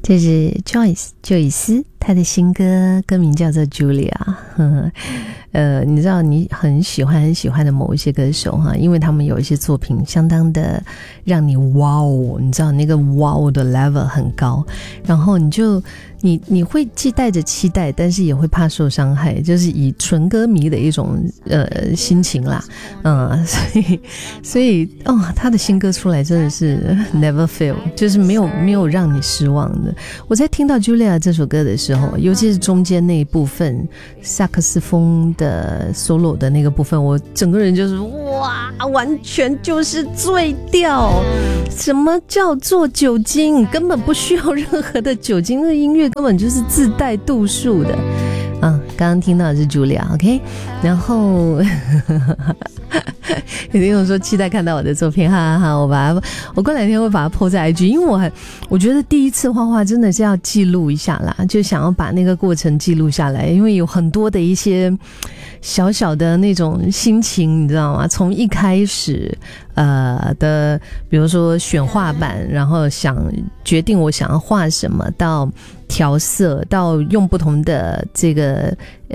这是 Joyce 斯，她的新歌歌名叫做 Julia。你知道你很喜欢的某一些歌手哈，因为他们有一些作品相当的让你哇哦，你知道那个哇哦的 level 很高，然后你会既带着期待，但是也会怕受伤害，就是以纯歌迷的一种心情啦，所以他的新歌出来真的是 never fail， 就是没有让你失望的。我在听到 Julia 这首歌的时候，尤其是中间那一部分萨克斯风的 solo 的那个部分，我整个人就是哇，完全就是醉掉。什么叫做酒精？根本不需要任何的酒精，那个音乐根本就是自带度数的。刚刚听到的是 Julia OK， 然后有听众说期待看到我的作品，哈哈哈，我过两天会把它 po 在 IG， 因为我觉得第一次画画真的是要记录一下啦，就想要把那个过程记录下来，因为有很多的一些小小的那种心情，你知道吗？从一开始的比如说选画板，然后决定我想要画什么，到调色，到用不同的这个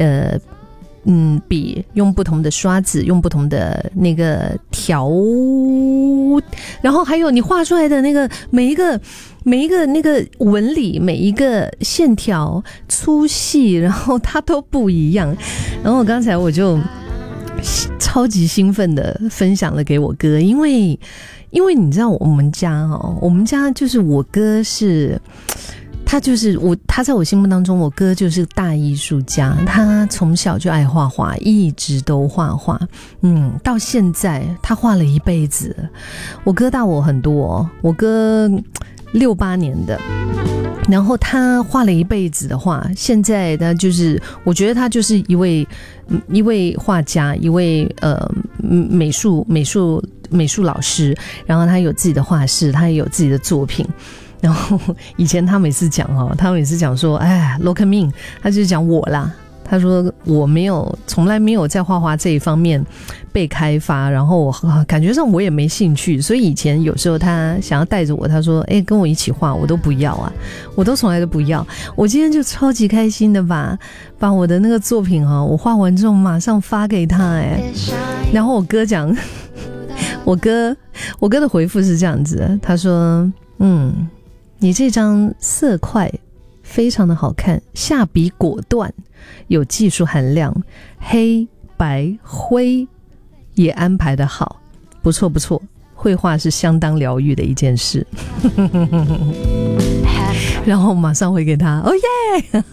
笔，用不同的刷子，用不同的那个条，然后还有你画出来的那个每一个那个纹理，每一个线条粗细，然后它都不一样。然后刚才我就超级兴奋的分享了给我哥，因为你知道我们家就是我哥是他在我心目当中，我哥就是大艺术家，他从小就爱画画，一直都画画，到现在他画了一辈子。我哥大我很多，我哥68年的，然后他画了一辈子的画，现在他就是我觉得他就是一位画家，一位美术老师，然后他有自己的画室，他也有自己的作品。然后以前他每次讲说look at me， 他就讲我啦，他说我从来没有在画画这一方面被开发，然后感觉上我也没兴趣，所以以前有时候他想要带着我，他说跟我一起画，我都不要啊，我都从来都不要。我今天就超级开心的把我的那个作品我画完之后马上发给他然后我哥讲我哥的回复是这样子的，他说你这张色块非常的好看，下笔果断，有技术含量，黑白灰也安排得好，不错不错，绘画是相当疗愈的一件事。然后马上回给他耶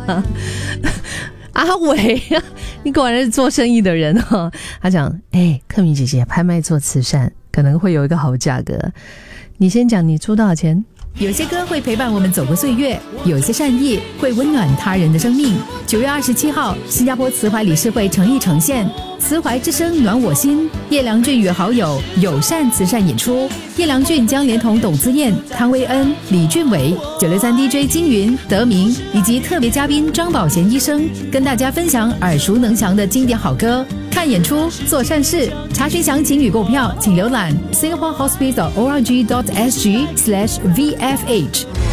阿伟你果然是做生意的人他讲克米姐姐拍卖做慈善可能会有一个好价格，你先讲你出多少钱。 有些歌会陪伴我们走过岁月，有些善意会温暖他人的生命。9月27号，新加坡慈怀理事会诚意呈现慈怀之声暖我心，叶良俊与好友友善慈善演出。叶良俊将连同董姿燕、康威恩、李俊伟、963 DJ 金云、德明以及特别嘉宾张宝贤医生，跟大家分享耳熟能详的经典好歌。看演出做善事，查询详情与购票请浏览 singaporehospital.org.sg/VFH。